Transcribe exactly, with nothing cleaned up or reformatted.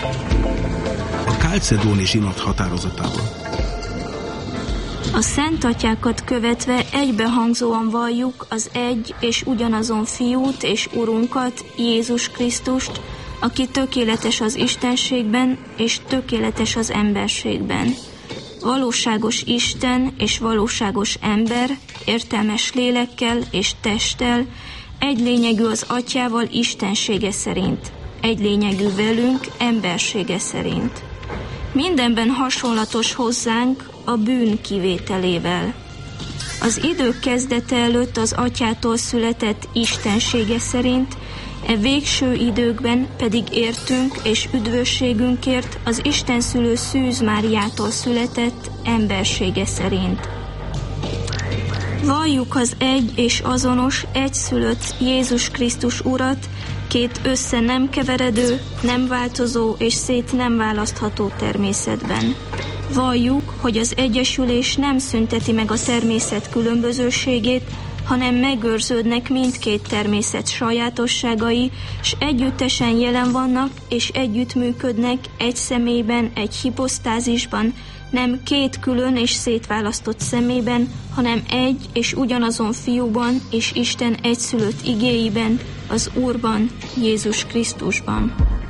A kálcedóni zsinat határozatában. A szent atyákat követve egybehangzóan valljuk az egy és ugyanazon Fiút és Urunkat, Jézus Krisztust, aki tökéletes az istenségben és tökéletes az emberségben. Valóságos Isten és valóságos ember, értelmes lélekkel és testtel, egy lényegű az atyával istensége szerint, egy lényegű velünk embersége szerint. Mindenben hasonlatos hozzánk a bűn kivételével. Az idők kezdete előtt az atyától született istensége szerint, e végső időkben pedig értünk és üdvösségünkért az Istenszülő Szűz Máriától született embersége szerint. Valljuk az egy és azonos, egyszülött Jézus Krisztus Urat, két össze nem keveredő, nem változó és szét nem választható természetben. Valljuk, hogy az egyesülés nem szünteti meg a természet különbözőségét, hanem megőrződnek mindkét természet sajátosságai, s együttesen jelen vannak, és együttműködnek egy személyben, egy hiposztázisban, nem két külön és szétválasztott személyben, hanem egy és ugyanazon Fiúban és Isten egyszülött igéiben, az Úrban, Jézus Krisztusban.